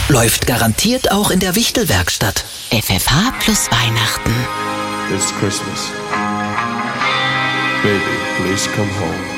Läuft garantiert auch in der Wichtelwerkstatt. FFH plus Weihnachten. It's Christmas. Baby, please come home.